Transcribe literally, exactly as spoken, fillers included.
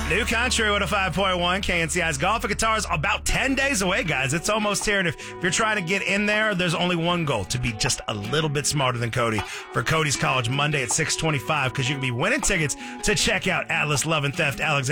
New Country one oh five point one K N C I's Golf and Guitars about ten days away, guys. It's almost here. And if, if you're trying to get in there, there's only one goal, to be just a little bit smarter than Cody for Cody's College Monday at six twenty-five, because you can be winning tickets to check out Atlas Love and Theft Alexander.